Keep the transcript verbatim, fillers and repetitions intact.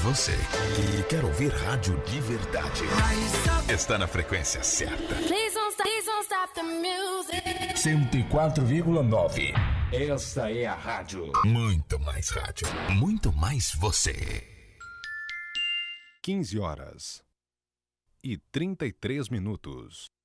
você que quer ouvir rádio de verdade está na frequência certa. cento e quatro vírgula nove. Esta é a rádio. Muito mais rádio. Muito mais você. quinze horas e trinta e três minutos.